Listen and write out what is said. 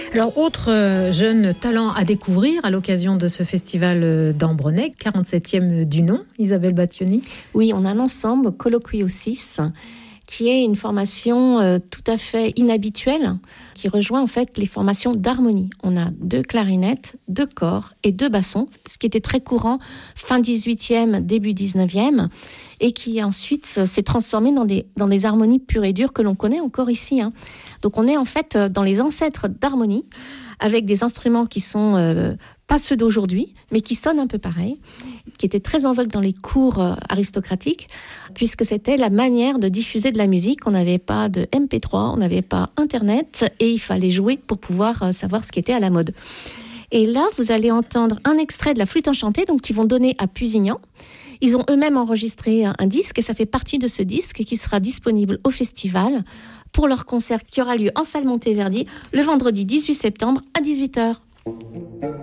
Alors, autre jeune talent à découvrir à l'occasion de ce festival d'Ambronay, 47e du nom, Isabelle Battioni. Oui, on a un ensemble, Colloquiosis, qui est une formation tout à fait inhabituelle, qui rejoint en fait les formations d'harmonie. On a 2 clarinettes, 2 corps et 2 bassons, ce qui était très courant fin 18e, début 19e, et qui ensuite s'est transformé dans des harmonies pures et dures que l'on connaît encore ici. Donc on est en fait dans les ancêtres d'harmonie, avec des instruments qui sont pas ceux d'aujourd'hui, mais qui sonnent un peu pareil, qui étaient très en vogue dans les cours aristocratiques, puisque c'était la manière de diffuser de la musique. On n'avait pas de MP3, on n'avait pas Internet, et il fallait jouer pour pouvoir savoir ce qui était à la mode. Et là, vous allez entendre un extrait de la flûte enchantée, donc qu'ils vont donner à Pusignan. Ils ont eux-mêmes enregistré un disque, et ça fait partie de ce disque qui sera disponible au festival pour leur concert qui aura lieu en salle Monteverdi le vendredi 18 septembre à 18h.